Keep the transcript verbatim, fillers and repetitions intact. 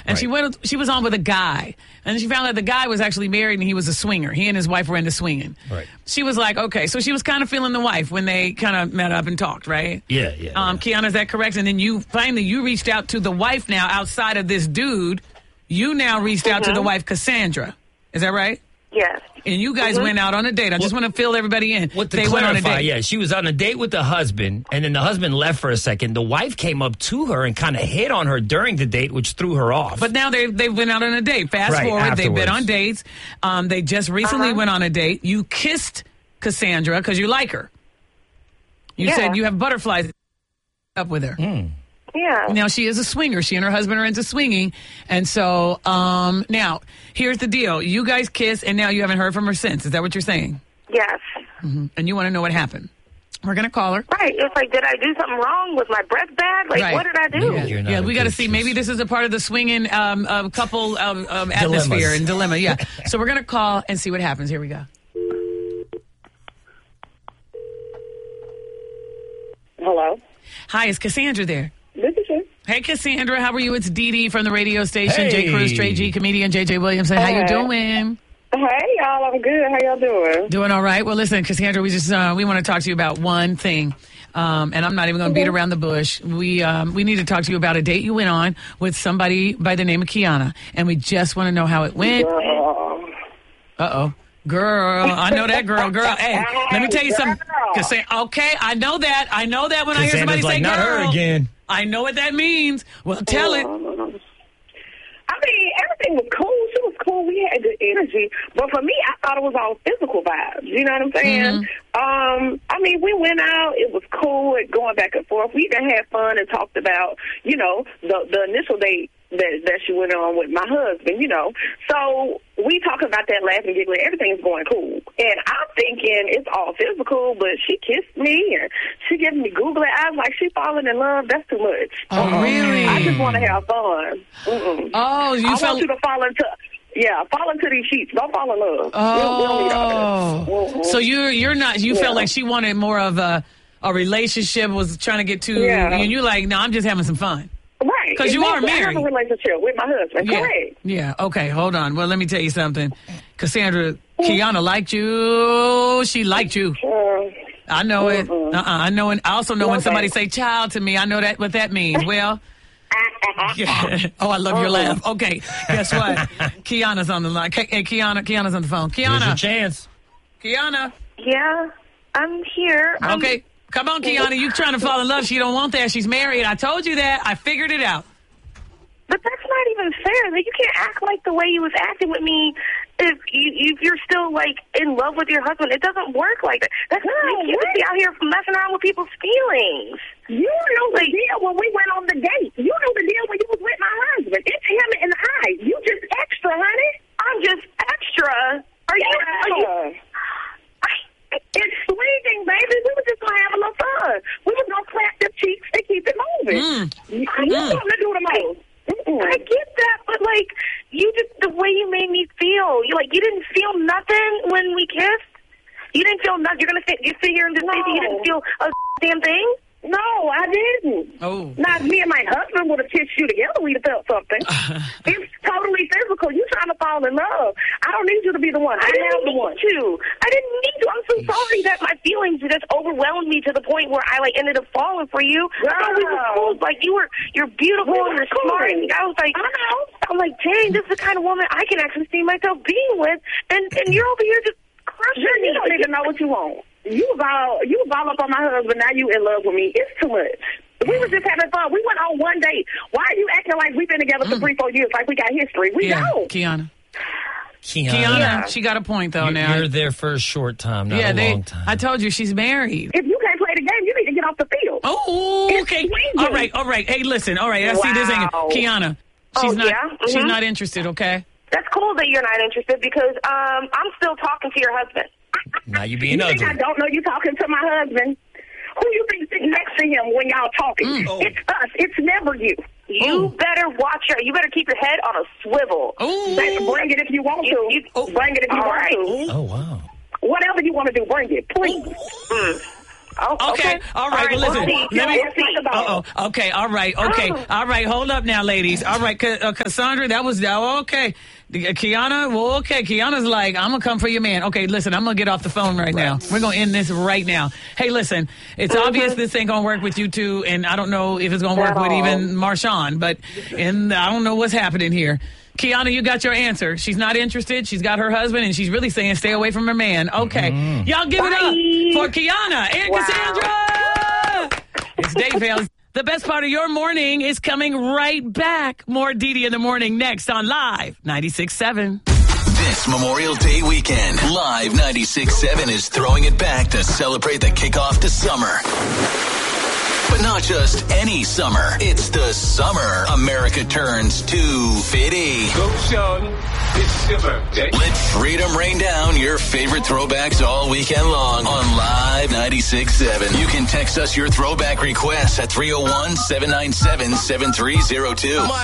And right. she went. She was on with a guy, and she found out the guy was actually married and he was a swinger. He and his wife were into swinging. Right. She was like, okay, so she was kind of feeling the wife when they kind of met up and talked, right? Yeah, yeah. Um, yeah. Kiana, is that correct? And then you finally you reached out to the wife now outside of this dude. You now reached out mm-hmm. to the wife, Cassandra. Is that right? Yes. And you guys mm-hmm. went out on a date. I just well, want to fill everybody in. What to they clarify, went on a date. Yeah, she was on a date with the husband, and then the husband left for a second. The wife came up to her and kind of hit on her during the date, which threw her off. But now they they went out on a date. Fast right, forward, afterwards. they've been on dates. Um, they just recently uh-huh. went on a date. You kissed Cassandra because you like her. You yeah. said you have butterflies up with her. Mm. Yeah. Now, she is a swinger. She and her husband are into swinging. And so, um, now, here's the deal. You guys kiss, and now you haven't heard from her since. Is that what you're saying? Yes. Mm-hmm. And you want to know what happened. We're going to call her. Right. It's like, did I do something wrong? Was my breath bad? Like, right. what did I do? Yeah, yeah we got to see. Maybe this is a part of the swinging um, uh, couple um, um, atmosphere and dilemma. Yeah. So we're going to call and see what happens. Here we go. Hello. Hi, is Cassandra there? This is she. Hey, Cassandra, how are you? It's Dee Dee from the radio station. Hey. J. Cruz, Trey G, comedian J J Williamson. How Hey. you doing? Hey, y'all. I'm good. How y'all doing? Doing all right. Well, listen, Cassandra, we just uh, we want to talk to you about one thing, um, and I'm not even going to beat around the bush. We um, we need to talk to you about a date you went on with somebody by the name of Kiana, and we just want to know how it went. Girl. Uh oh. Girl, I know that girl. Girl, hey, let me tell you something. Girl. Cassandra, okay, I know that. I know that when I hear somebody Cassandra's say like, not girl. her again. I know what that means. Well, tell it. I mean, everything was cool. She was cool. We had good energy. But for me, I thought it was all physical vibes. You know what I'm saying? Mm-hmm. Um, I mean, we went out. It was cool and going back and forth. We even had fun and talked about, you know, the, the initial date that, that she went on with my husband, you know. So we talking about that, laughing, giggling. Everything's going cool. And I'm thinking it's all physical, but she kissed me and she giving me googly eyes like she falling in love. That's too much. Oh, Uh-uh. really? I just want to have fun. Mm-mm. Oh, you I felt... want you to fall into, yeah, fall into these sheets. Don't fall in love. We don't- we don't need all Oh, that. Mm-mm. so you're you're not. You Yeah. felt like she wanted more of a a relationship. Was trying to get to, Yeah. and you're like, no, I'm just having some fun. Right. 'Cause you are Exactly. I married. have a relationship with my husband. Yeah. Correct. Yeah. Okay. Hold on. Well, let me tell you something, Cassandra. Kiana liked you. She liked you. Uh, I know it. Mm-mm. Uh-uh. I know. And I also know when Okay. somebody say "child" to me. I know that what that means. Well. Oh, I love your laugh. Okay, guess what? Kiana's on the line. Hey, Kiana, Kiana's on the phone. Here's your Kiana, chance. Kiana. Yeah, I'm here. I'm, Okay, come on, Kiana. You trying to fall in love? She don't want that. She's married. I told you that. I figured it out. But that's not even fair. Like, you can't act like the way you was acting with me if you if you're still like in love with your husband. It doesn't work like that. That's No, you can't what? be out here messing around with people's feelings. You know the deal when we went on the date. You know the deal when you was with my husband. It's him and I. You just extra, honey. I'm just extra. Are you? Are you? It's swinging, baby. We were just gonna have a little fun. We was gonna clap the cheeks and keep it moving. Mm. You Mm. something to do the most. Mm-mm. I get that, but like you just the way you made me feel. You like you didn't feel nothing when we kissed. You didn't feel nothing. You're gonna sit, you sit here and just say that you didn't feel a damn thing. No, I didn't. Oh. Not me and my husband would have kissed you together. We'd have felt something. It's totally physical. You trying to fall in love. I don't need you to be the one. I, I am didn't the need one. to. I didn't need to. I'm so sorry that my feelings just overwhelmed me to the point where I like ended up falling for you. I thought we were Wow. cool. Like you were, you're beautiful. We You're were cool. smart. And I was like, I know. I'm like, dang, this is the kind of woman I can actually see myself being with. And and you're over here just crushing You, me. you don't even know what you want. You was all you was all up on my husband. Now you in love with me. It's too much. We was just having fun. We went on one date. Why are you acting like we've been together for three, four years, like we got history? We Yeah, don't. Kiana. Kiana, Kiana, Yeah. she got a point though. you're, now, you're there for a short time, not yeah, a they. long time. I told you she's married. If you can't play the game, you need to get off the field. Oh, It's okay. swinging. All right, all right. Hey, listen. All right, I see this thing. Wow. Kiana, she's Oh, not. yeah? She's Mhm. not interested. Okay. That's cool that you're not interested because um I'm still talking to your husband. Now you being You think ugly. I don't know you talking to my husband? Who you think sitting next to him when y'all talking? Mm. Oh. It's us. It's never you. You Ooh. better watch your. You better keep your head on a swivel. Ooh. Say, bring it if you want to. You- you- bring it if you all want right. to. Oh wow. Whatever you want to do, bring it, please. Mm. Oh, Okay. okay. All right. Well, listen. We'll see. Let me. We'll see. Uh oh. Okay. All right. Okay. Oh. All right. Hold up now, ladies. All right. Ca- uh, Cassandra, that was oh, okay. The- uh, Kiana, well, okay. Kiana's like, I'm gonna come for your man. Okay. Listen, I'm gonna get off the phone right now. We're gonna end this right now. Hey, listen. It's Mm-hmm. obvious this ain't gonna work with you two, and I don't know if it's gonna work At with all. even Marshawn. But and I don't know what's happening here. Kiana, you got your answer. She's not interested. She's got her husband, and she's really saying stay away from her man. Okay. Mm-hmm. Y'all give Bye. it up for Kiana and Wow. Cassandra. It's Dave Vales. The best part of your morning is coming right back. More Dee Dee in the morning next on Live ninety-six point seven. This Memorial Day weekend, Live ninety-six point seven is throwing it back to celebrate the kickoff to summer. But not just any summer. It's the summer America turns to fifty. Go, Sean. It's your birthday. Let freedom rain down your favorite throwbacks all weekend long on Live ninety-six point seven. You can text us your throwback requests at three oh one, seven nine seven, seven three oh two.